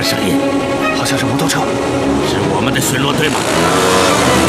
声音？好像是摩托车，是我们的巡逻队吗？